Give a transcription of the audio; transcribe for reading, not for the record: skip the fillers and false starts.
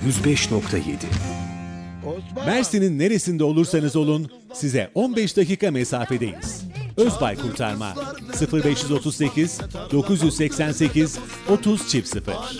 105.7. Mersin'in neresinde olursanız olun size 15 dakika mesafedeyiz. Özbay Kurtarma 0538 988 30 0.